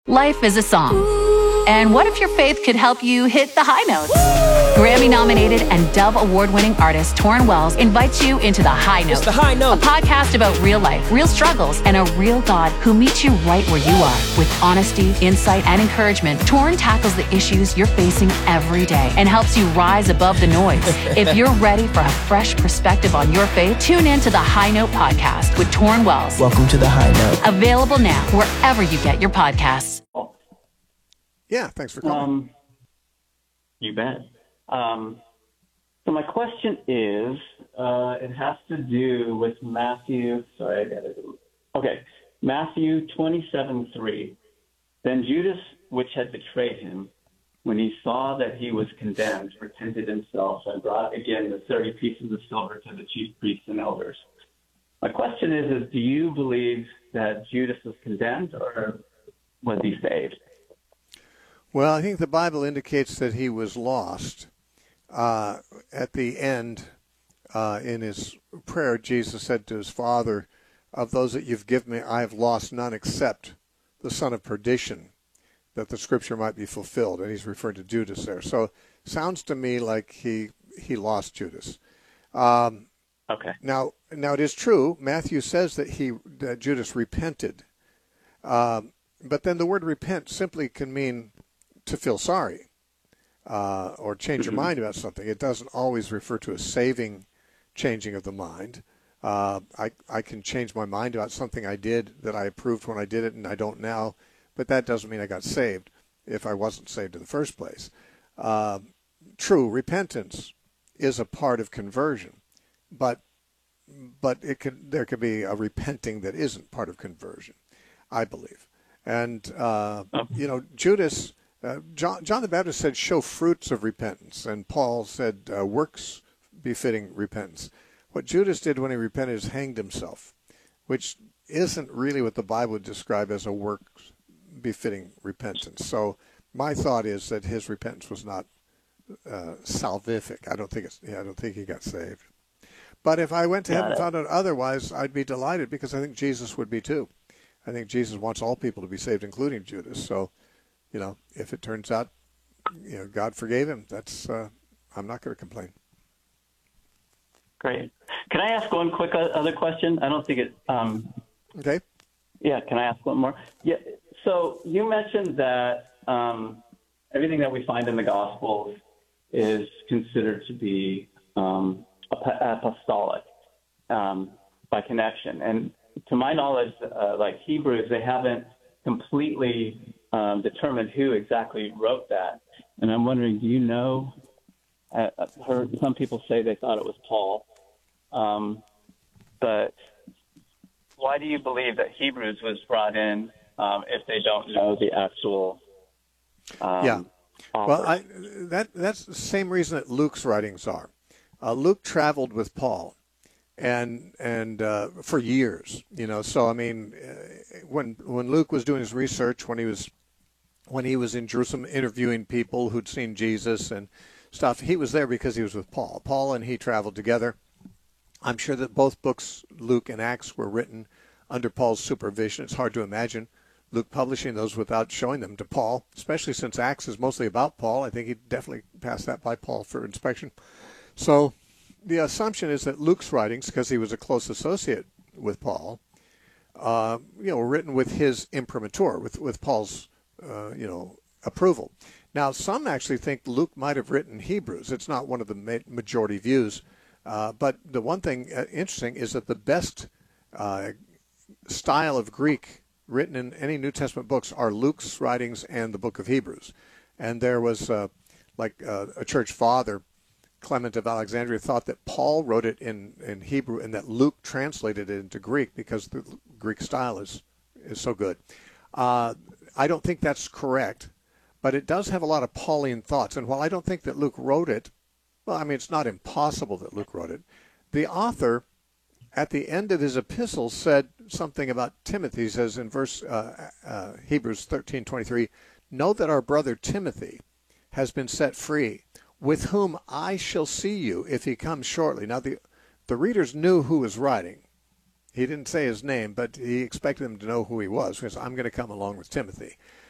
Life is a song. And what if your faith could help you hit the high notes? Grammy-nominated and Dove Award-winning artist Torrin Wells invites you into The High Note. It's The High Note. A podcast about real life, real struggles, and a real God who meets you right where you are. With honesty, insight, and encouragement, Torrin tackles the issues you're facing every day and helps you rise above the noise. If you're ready for a fresh perspective on your faith, tune in to The High Note podcast with Torrin Wells. Welcome to The High Note. Available now wherever you get your podcasts. Yeah, thanks for calling. You bet. So my question is, it has to do with Matthew. Sorry, I got it. Okay, Matthew 27:3. Then Judas, which had betrayed him, when he saw that he was condemned, repented himself and brought again the 30 pieces of silver to the chief priests and elders. My question is do you believe that Judas was condemned or was he saved? Well, I think the Bible indicates that he was lost. At the end, in his prayer, Jesus said to his Father, of those that you've given me, I have lost none except the son of perdition, that the scripture might be fulfilled. And he's referring to Judas there. So sounds to me like he lost Judas. Okay. Now it is true. Matthew says that Judas repented. But then the word repent simply can mean to feel sorry or change your mind about something. It doesn't always refer to a saving changing of the mind. I can change my mind about something I did that I approved when I did it and I don't now, but that doesn't mean I got saved if I wasn't saved in the first place. True, repentance is a part of conversion, but there could be a repenting that isn't part of conversion, I believe. And, Judas... John the Baptist said, show fruits of repentance. And Paul said, works befitting repentance. What Judas did when he repented is hanged himself, which isn't really what the Bible would describe as a works befitting repentance. So my thought is that his repentance was not salvific. I don't think he got saved. But if I went to heaven and found out otherwise, I'd be delighted because I think Jesus would be too. I think Jesus wants all people to be saved, including Judas. So, if it turns out, God forgave him, that's I'm not going to complain. Great. Can I ask one quick other question? I don't think it. Okay. Yeah. Can I ask one more? Yeah. So you mentioned that everything that we find in the Gospels is considered to be apostolic by connection, and to my knowledge, like Hebrews, they haven't completely determined who exactly wrote that. And I'm wondering, do you know, I've heard some people say they thought it was Paul, but why do you believe that Hebrews was brought in if they don't know the actual author? Well, that's the same reason that Luke's writings are. Luke traveled with Paul and for years, so I mean, when Luke was doing his research, when he was in Jerusalem interviewing people who'd seen Jesus and stuff, he was there because he was with Paul. Paul and he traveled together. I'm sure that both books, Luke and Acts, were written under Paul's supervision. It's hard to imagine Luke publishing those without showing them to Paul, especially since Acts is mostly about Paul. I think he definitely passed that by Paul for inspection. So the assumption is that Luke's writings, because he was a close associate with Paul, were written with his imprimatur, with Paul's approval. Now, some actually think Luke might have written Hebrews. It's not one of the majority views. But the one thing interesting is that the best style of Greek written in any New Testament books are Luke's writings and the book of Hebrews. And there was a church father, Clement of Alexandria, thought that Paul wrote it in Hebrew and that Luke translated it into Greek because the Greek style is so good. I don't think that's correct, but it does have a lot of Pauline thoughts. And while I don't think that Luke wrote it, well, I mean, it's not impossible that Luke wrote it. The author, at the end of his epistle, said something about Timothy. He says in Hebrews 13:23, know that our brother Timothy has been set free, with whom I shall see you if he comes shortly. Now, the readers knew who was writing. He didn't say his name, but he expected them to know who he was, because I'm going to come along with Timothy.